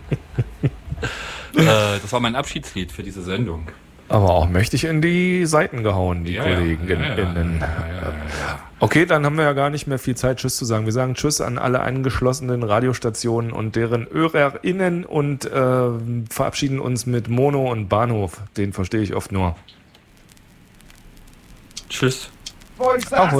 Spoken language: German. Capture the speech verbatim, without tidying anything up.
äh, das war mein Abschiedslied für diese Sendung. Aber auch mächtig in die Seiten gehauen, die Ja, Kollegen. ja, ja, ja, innen. ja, ja, ja. Okay, dann haben wir ja gar nicht mehr viel Zeit, Tschüss zu sagen. Wir sagen Tschüss an alle angeschlossenen Radiostationen und deren HörerInnen und äh, verabschieden uns mit Mono und Bahnhof. Den verstehe ich oft nur. Tschüss. Auch